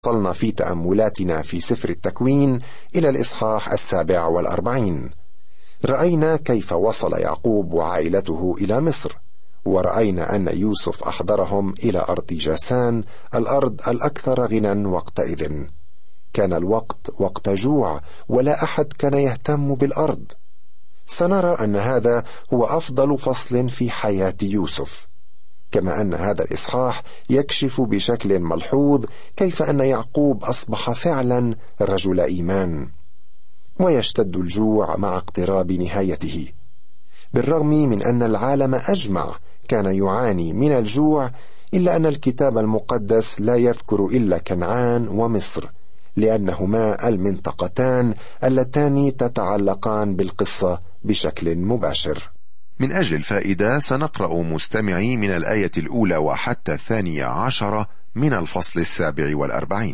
وصلنا في تأملاتنا في سفر التكوين إلى الإصحاح 47. رأينا كيف وصل يعقوب وعائلته إلى مصر، ورأينا أن يوسف أحضرهم إلى أرض جاسان، الأرض الأكثر غنى وقتئذ. كان الوقت وقت جوع، ولا أحد كان يهتم بالأرض. سنرى أن هذا هو أفضل فصل في حياة يوسف، كما أن هذا الإصحاح يكشف بشكل ملحوظ كيف أن يعقوب أصبح فعلا رجل إيمان. ويشتد الجوع مع اقتراب نهايته، بالرغم من أن العالم أجمع كان يعاني من الجوع، إلا أن الكتاب المقدس لا يذكر إلا كنعان ومصر، لأنهما المنطقتان اللتان تتعلقان بالقصة بشكل مباشر. من أجل الفائدة سنقرأ مستمعي من الآية الأولى وحتى 12 من الفصل 47.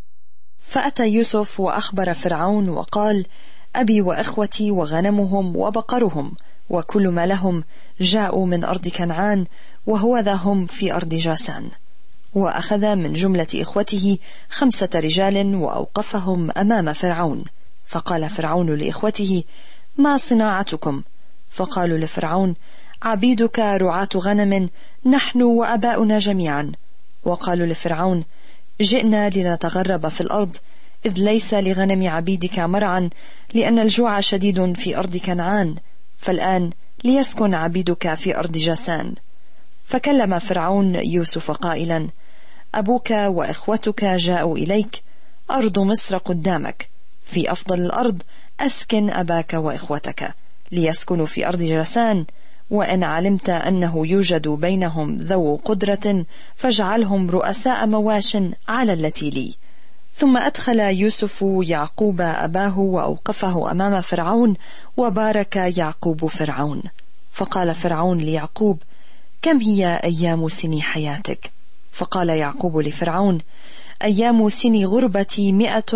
فأتى يوسف وأخبر فرعون وقال: أبي وإخوتي وغنمهم وبقرهم وكل ما لهم جاءوا من أرض كنعان، وهوذا هم في أرض جاسان. وأخذ من جملة إخوته 5 رجال وأوقفهم أمام فرعون. فقال فرعون لإخوته: ما صناعتكم؟ فقالوا لفرعون: عبيدك رعاة غنم نحن وأباؤنا جميعا. وقالوا لفرعون: جئنا لنتغرب في الأرض، إذ ليس لغنم عبيدك مرعا، لأن الجوع شديد في أرض كنعان، فالآن ليسكن عبيدك في أرض جاسان. فكلم فرعون يوسف قائلا: أبوك وإخوتك جاءوا إليك، أرض مصر قدامك، في أفضل الأرض أسكن أباك وإخوتك، ليسكنوا في أرض جاسان، وإن علمت أنه يوجد بينهم ذو قدرة فاجعلهم رؤساء مواش على التي لي. ثم أدخل يوسف يعقوب أباه وأوقفه أمام فرعون، وبارك يعقوب فرعون. فقال فرعون ليعقوب: كم هي أيام سن حياتك؟ فقال يعقوب لفرعون: أيام سن غربتي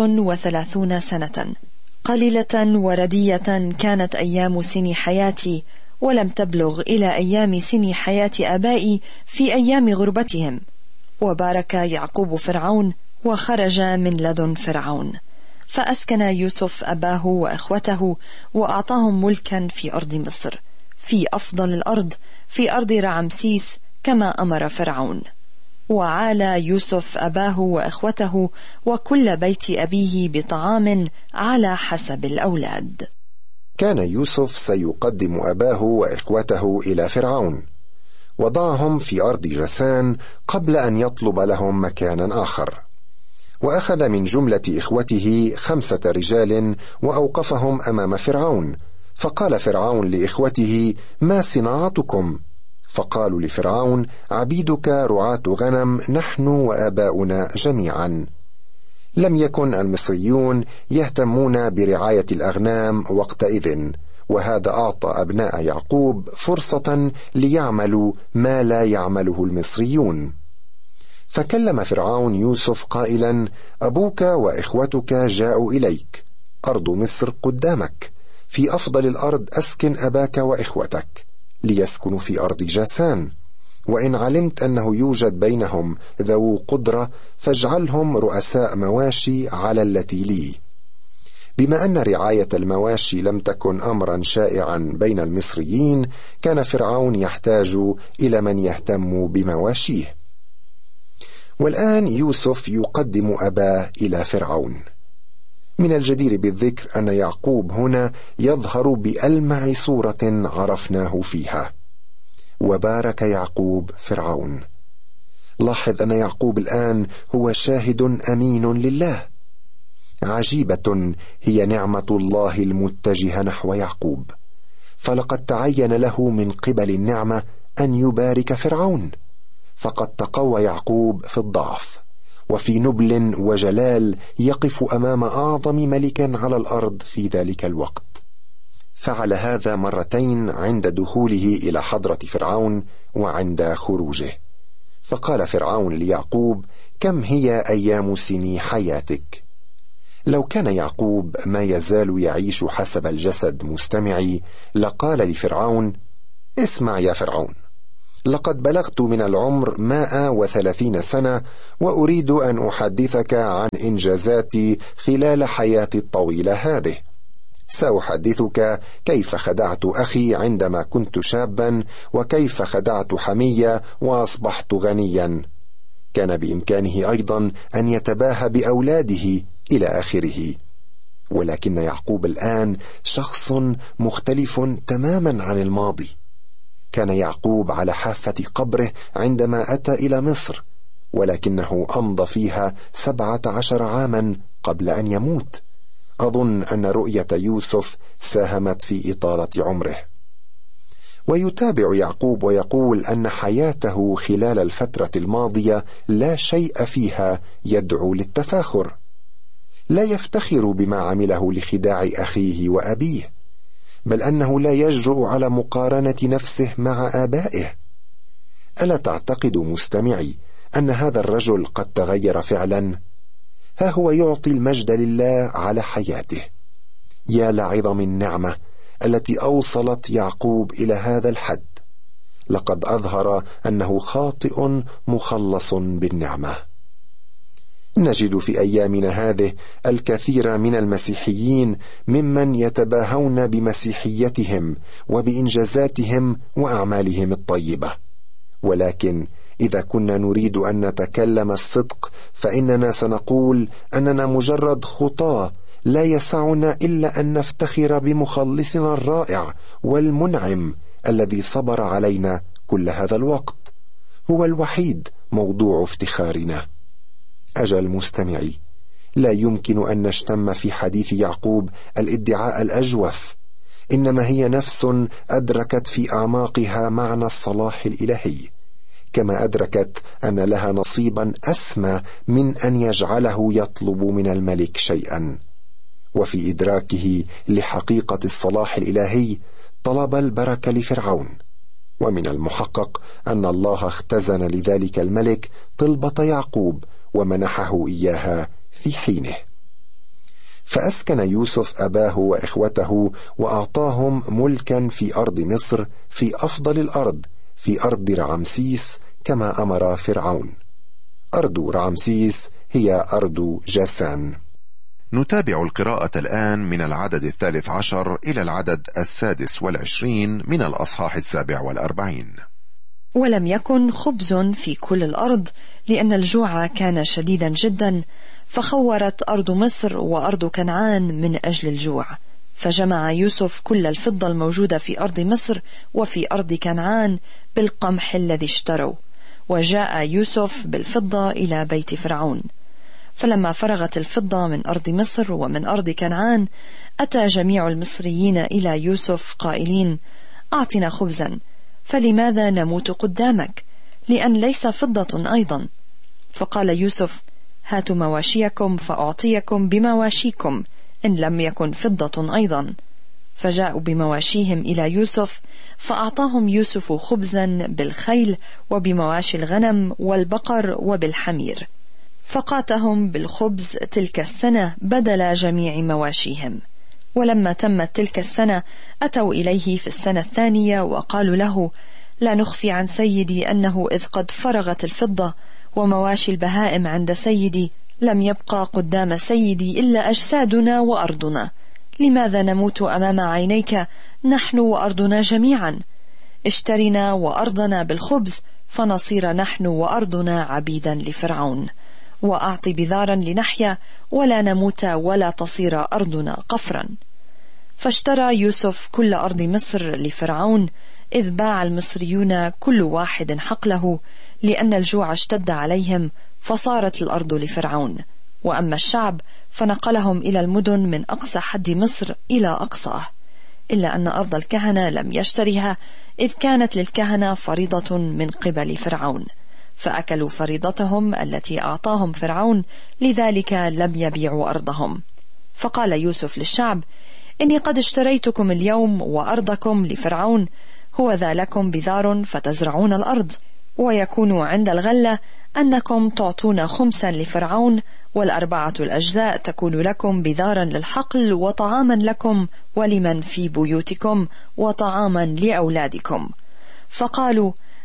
130 سنة، قليلة وردية كانت أيام سن حياتي، ولم تبلغ إلى أيام سن حياة آبائي في أيام غربتهم. وبارك يعقوب فرعون، وخرج من لدن فرعون. فأسكن يوسف أباه وإخوته، وأعطاهم ملكا في أرض مصر، في أفضل الأرض، في أرض رعمسيس، كما أمر فرعون. وعالى يوسف أباه وإخوته وكل بيت أبيه بطعام على حسب الأولاد. كان يوسف سيقدم أباه وإخوته إلى فرعون، وضعهم في أرض جاسان قبل أن يطلب لهم مكانا آخر. وأخذ من جملة إخوته 5 رجال وأوقفهم أمام فرعون. فقال فرعون لإخوته: ما صناعتكم؟ فقالوا لفرعون: عبيدك رعاة غنم نحن وآباؤنا جميعا. لم يكن المصريون يهتمون برعاية الأغنام وقتئذ، وهذا أعطى أبناء يعقوب فرصة ليعملوا ما لا يعمله المصريون. فكلم فرعون يوسف قائلا: أبوك وإخوتك جاءوا إليك، أرض مصر قدامك، في أفضل الأرض أسكن أباك وإخوتك، ليسكنوا في أرض جاسان، وإن علمت أنه يوجد بينهم ذو قدرة فاجعلهم رؤساء مواشي على التي لي. بما أن رعاية المواشي لم تكن أمرا شائعا بين المصريين، كان فرعون يحتاج إلى من يهتم بمواشيه. والآن يوسف يقدم أباه إلى فرعون. من الجدير بالذكر أن يعقوب هنا يظهر بألمع صورة عرفناه فيها. وبارك يعقوب فرعون. لاحظ أن يعقوب الآن هو شاهد أمين لله. عجيبة هي نعمة الله المتجهة نحو يعقوب، فلقد تعين له من قبل النعمة أن يبارك فرعون، فقد تقوى يعقوب في الضعف، وفي نبل وجلال يقف أمام أعظم ملك على الأرض في ذلك الوقت. فعل هذا مرتين عند دخوله إلى حضرة فرعون وعند خروجه. فقال فرعون ليعقوب: كم هي أيام سن حياتك؟ لو كان يعقوب ما يزال يعيش حسب الجسد مستمعي، لقال لفرعون: اسمع يا فرعون، لقد بلغت من العمر 130 سنة، وأريد أن أحدثك عن إنجازاتي خلال حياتي الطويلة هذه. سأحدثك كيف خدعت أخي عندما كنت شابا، وكيف خدعت حمية وأصبحت غنيا. كان بإمكانه أيضا أن يتباهى بأولاده إلى آخره. ولكن يعقوب الآن شخص مختلف تماما عن الماضي. كان يعقوب على حافة قبره عندما أتى إلى مصر، ولكنه أمضى فيها 17 عاما قبل أن يموت. أظن أن رؤية يوسف ساهمت في إطالة عمره. ويتابع يعقوب ويقول أن حياته خلال الفترة الماضية لا شيء فيها يدعو للتفاخر. لا يفتخر بما عمله لخداع أخيه وأبيه، بل أنه لا يجرؤ على مقارنة نفسه مع آبائه. ألا تعتقد مستمعي أن هذا الرجل قد تغير فعلا؟ ها هو يعطي المجد لله على حياته. يا لعظم النعمة التي أوصلت يعقوب إلى هذا الحد. لقد أظهر أنه خاطئ مخلص بالنعمة. نجد في أيامنا هذه الكثير من المسيحيين ممن يتباهون بمسيحيتهم وبإنجازاتهم وأعمالهم الطيبة. ولكن إذا كنا نريد أن نتكلم الصدق، فإننا سنقول أننا مجرد خطاة لا يسعنا إلا أن نفتخر بمخلصنا الرائع والمنعم الذي صبر علينا كل هذا الوقت. هو الوحيد موضوع افتخارنا. أجل مستمعي، لا يمكن أن نشتم في حديث يعقوب الادعاء الأجوف، إنما هي نفس أدركت في أعماقها معنى الصلاح الإلهي، كما أدركت أن لها نصيبا أسمى من أن يجعله يطلب من الملك شيئا. وفي إدراكه لحقيقة الصلاح الإلهي طلب البركة لفرعون. ومن المحقق أن الله اختزن لذلك الملك طلبة يعقوب ومنحه إياها في حينه. فأسكن يوسف أباه وإخوته وأعطاهم ملكا في أرض مصر، في أفضل الأرض، في أرض رعمسيس، كما أمر فرعون. أرض رعمسيس هي أرض جاسان. نتابع القراءة الآن من العدد 13 إلى العدد 26 من الأصحاح 47. ولم يكن خبز في كل الأرض، لأن الجوع كان شديدا جدا، فخورت أرض مصر وأرض كنعان من أجل الجوع. فجمع يوسف كل الفضة الموجودة في أرض مصر وفي أرض كنعان بالقمح الذي اشتروا، وجاء يوسف بالفضة إلى بيت فرعون. فلما فرغت الفضة من أرض مصر ومن أرض كنعان، أتى جميع المصريين إلى يوسف قائلين: أعطنا خبزا، فلماذا نموت قدامك؟ لأن ليس فضة أيضا. فقال يوسف: هاتوا مواشيكم فأعطيكم بمواشيكم، إن لم يكن فضة أيضا. فجاءوا بمواشيهم إلى يوسف، فأعطاهم يوسف خبزا بالخيل وبمواشي الغنم والبقر وبالحمير. فقاتهم بالخبز تلك السنة بدل جميع مواشيهم. ولما تمت تلك السنة أتوا إليه في السنة الثانية وقالوا له: لا نخفي عن سيدي أنه إذ قد فرغت الفضة ومواشي البهائم عند سيدي، لم يبقى قدام سيدي إلا أجسادنا وأرضنا. لماذا نموت أمام عينيك نحن وأرضنا جميعا؟ اشترنا وأرضنا بالخبز، فنصير نحن وأرضنا عبيدا لفرعون. وأعط بذارا لنحيا ولا نموت ولا تصير أرضنا قفرا. فاشترى يوسف كل أرض مصر لفرعون، إذ باع المصريون كل واحد حقله، لأن الجوع اشتد عليهم، فصارت الأرض لفرعون. وأما الشعب فنقلهم إلى المدن من أقصى حد مصر إلى أقصاه، إلا أن أرض الكهنة لم يشترها، إذ كانت للكهنة فريضة من قبل فرعون، فأكلوا فريضتهم التي أعطاهم فرعون، لذلك لم يبيعوا أرضهم. فقال يوسف للشعب: إني قد اشتريتكم اليوم وأرضكم لفرعون، هو ذا لكم بذار فتزرعون الأرض، ويكون عند الغلة أنكم تعطون خمسا لفرعون، والأربعة الأجزاء تكون لكم بذارا للحقل وطعاما لكم ولمن في بيوتكم وطعاما لأولادكم. فقالوا: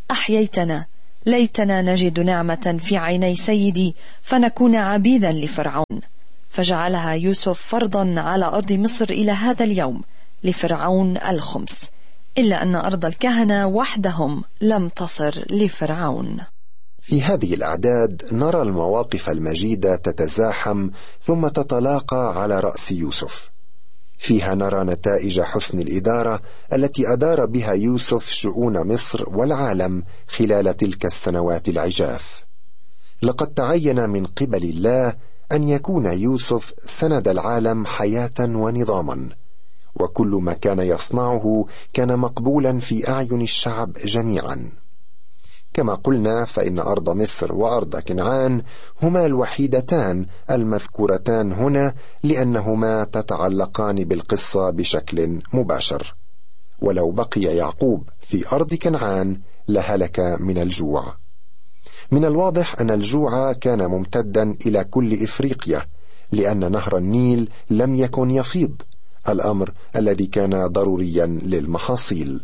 أحييتنا، ليتنا نجد نعمة في عيني سيدي فنكون عبيدا لفرعون. فجعلها يوسف فرضا على أرض مصر إلى هذا اليوم لفرعون الخمس، إلا أن أرض الكهنة وحدهم لم تصر لفرعون. في هذه الأعداد نرى المواقف المجيدة تتزاحم ثم تتلاقى على رأس يوسف. فيها نرى نتائج حسن الإدارة التي أدار بها يوسف شؤون مصر والعالم خلال تلك السنوات العجاف. لقد تعين من قبل الله أن يكون يوسف سند العالم حياة ونظاما، وكل ما كان يصنعه كان مقبولا في أعين الشعب جميعا. كما قلنا فإن أرض مصر وأرض كنعان هما الوحيدتان المذكورتان هنا لأنهما تتعلقان بالقصة بشكل مباشر، ولو بقي يعقوب في أرض كنعان لهلك من الجوع. من الواضح أن الجوع كان ممتدا إلى كل إفريقيا، لأن نهر النيل لم يكن يفيض، الأمر الذي كان ضروريا للمحاصيل.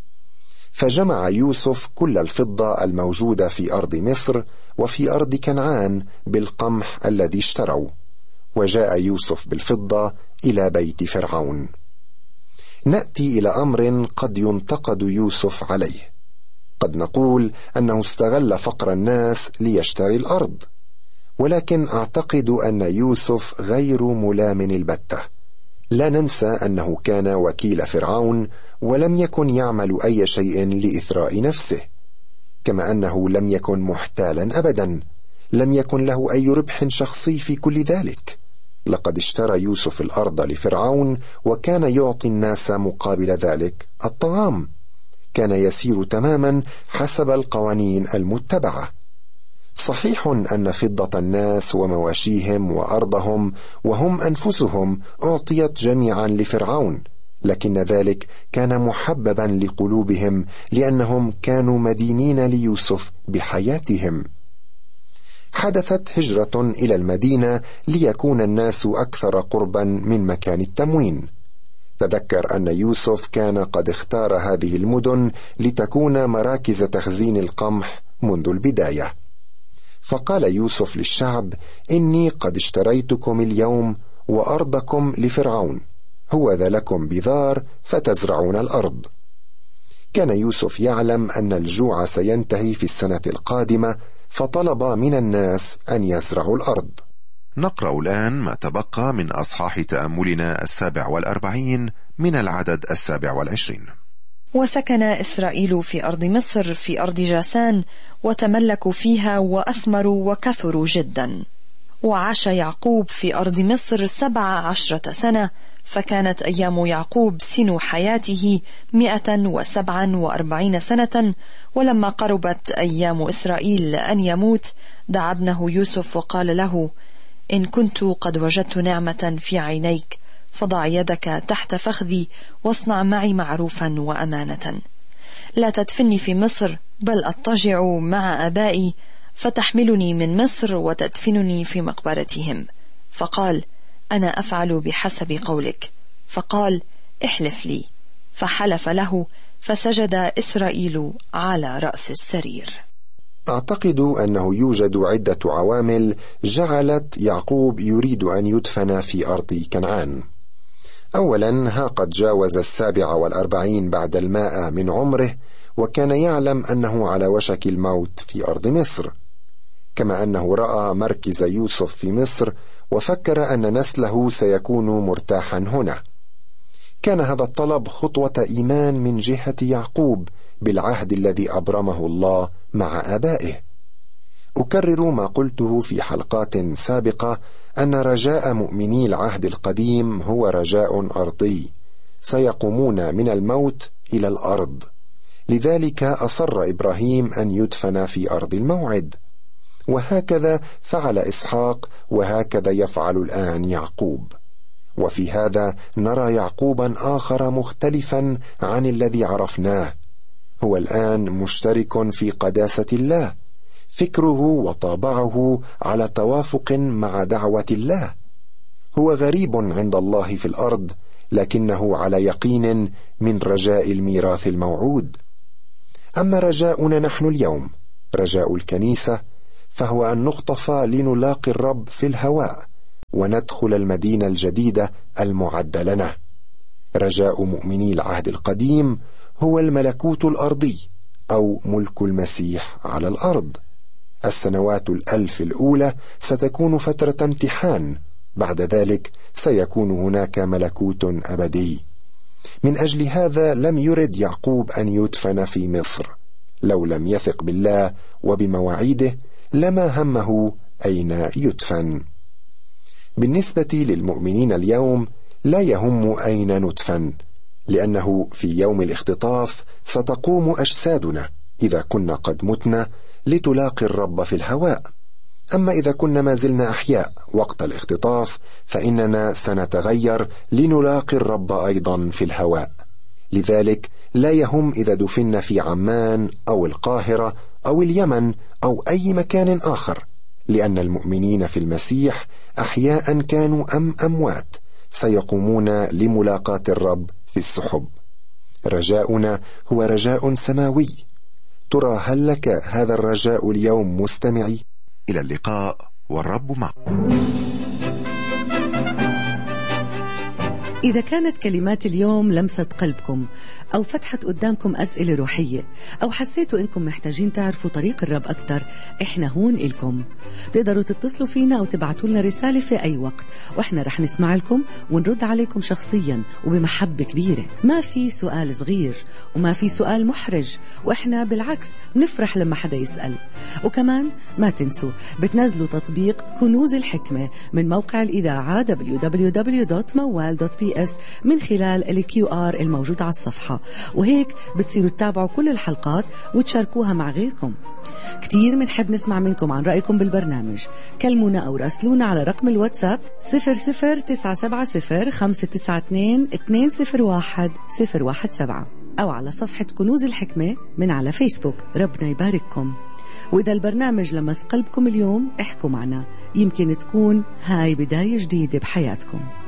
فجمع يوسف كل الفضة الموجودة في أرض مصر وفي أرض كنعان بالقمح الذي اشتروا، وجاء يوسف بالفضة إلى بيت فرعون. نأتي إلى أمر قد ينتقد يوسف عليه. قد نقول أنه استغل فقر الناس ليشتري الأرض، ولكن أعتقد أن يوسف غير ملام البتة. لا ننسى أنه كان وكيل فرعون ولم يكن يعمل أي شيء لإثراء نفسه، كما أنه لم يكن محتالا أبدا، لم يكن له أي ربح شخصي في كل ذلك. لقد اشترى يوسف الأرض لفرعون وكان يعطي الناس مقابل ذلك الطعام، كان يسير تماما حسب القوانين المتبعة. صحيح أن فضة الناس ومواشيهم وأرضهم وهم أنفسهم أعطيت جميعا لفرعون، لكن ذلك كان محببا لقلوبهم لأنهم كانوا مدينين ليوسف بحياتهم. حدثت هجرة إلى المدينة ليكون الناس أكثر قربا من مكان التموين. تذكر أن يوسف كان قد اختار هذه المدن لتكون مراكز تخزين القمح منذ البداية. فقال يوسف للشعب: إني قد اشتريتكم اليوم وأرضكم لفرعون، هو ذا لكم بذار فتزرعون الأرض. كان يوسف يعلم أن الجوع سينتهي في السنة القادمة، فطلب من الناس أن يزرعوا الأرض. نقرأ الآن ما تبقى من أصحاح تأملنا 47 من العدد 27. وسكن إسرائيل في أرض مصر في أرض جاسان، وتملكوا فيها وأثمروا وكثروا جدا. وعاش يعقوب في أرض مصر 17 سنة، فكانت أيام يعقوب سن حياته 147 سنة. ولما قربت أيام إسرائيل أن يموت، دعا ابنه يوسف وقال له: إن كنت قد وجدت نعمة في عينيك فضع يدك تحت فخذي واصنع معي معروفا وأمانة. لا تدفني في مصر، بل أضطجع مع آبائي، فتحملني من مصر وتدفنني في مقبرتهم. فقال: أنا أفعل بحسب قولك. فقال: احلف لي. فحلف له، فسجد إسرائيل على رأس السرير. أعتقد أنه يوجد عدة عوامل جعلت يعقوب يريد أن يدفن في أرض كنعان. أولا، ها قد جاوز 47 بعد 100 من عمره، وكان يعلم أنه على وشك الموت في أرض مصر، كما أنه رأى مركز يوسف في مصر وفكر أن نسله سيكون مرتاحا هنا. كان هذا الطلب خطوة إيمان من جهة يعقوب بالعهد الذي أبرمه الله مع آبائه. أكرر ما قلته في حلقات سابقة، أن رجاء مؤمني العهد القديم هو رجاء أرضي، سيقومون من الموت إلى الأرض. لذلك أصر إبراهيم أن يدفن في أرض الموعد، وهكذا فعل إسحاق، وهكذا يفعل الآن يعقوب. وفي هذا نرى يعقوبا آخر مختلفا عن الذي عرفناه. هو الآن مشترك في قداسة الله، فكره وطابعه على توافق مع دعوة الله. هو غريب عند الله في الأرض، لكنه على يقين من رجاء الميراث الموعود. أما رجاؤنا نحن اليوم، رجاء الكنيسة، فهو أن نخطف لنلاقي الرب في الهواء وندخل المدينة الجديدة المعدة لنا. رجاء مؤمني العهد القديم هو الملكوت الأرضي أو ملك المسيح على الأرض. السنوات 1000 الأولى ستكون فترة امتحان، بعد ذلك سيكون هناك ملكوت أبدي. من أجل هذا لم يرد يعقوب أن يدفن في مصر. لو لم يثق بالله وبمواعيده لما همه أين يدفن. بالنسبة للمؤمنين اليوم لا يهم أين ندفن، لأنه في يوم الاختطاف ستقوم أجسادنا إذا كنا قد متنا لتلاقي الرب في الهواء. أما إذا كنا ما زلنا أحياء وقت الاختطاف فإننا سنتغير لنلاقي الرب أيضا في الهواء. لذلك لا يهم إذا دفن في عمان أو القاهرة أو اليمن أو أي مكان آخر، لأن المؤمنين في المسيح أحياء كانوا أم أموات سيقومون لملاقاة الرب في السحب. رجاؤنا هو رجاء سماوي. ترى هل لك هذا الرجاء اليوم مستمعي؟ إلى اللقاء والرب معك. إذا كانت كلمات اليوم لمست قلبكم أو فتحت قدامكم أسئلة روحية أو حسيتوا إنكم محتاجين تعرفوا طريق الرب أكتر، إحنا هون إلكم. تقدروا تتصلوا فينا أو تبعتوا لنا رسالة في أي وقت، وإحنا رح نسمع لكم ونرد عليكم شخصيا وبمحبة كبيرة. ما في سؤال صغير وما في سؤال محرج، وإحنا بالعكس نفرح لما حدا يسأل. وكمان ما تنسوا بتنزلوا تطبيق كنوز الحكمة من موقع الإذاعة www.mawal.ps من خلال الQR الموجود على الصفحة، وهيك بتصيروا تتابعوا كل الحلقات وتشاركوها مع غيركم. كتير منحب نسمع منكم عن رأيكم بالبرنامج. كلمونا أو راسلونا على رقم الواتساب 00970-592-201-017 أو على صفحة كنوز الحكمة من على فيسبوك. ربنا يبارككم. وإذا البرنامج لمس قلبكم اليوم احكوا معنا، يمكن تكون هاي بداية جديدة بحياتكم.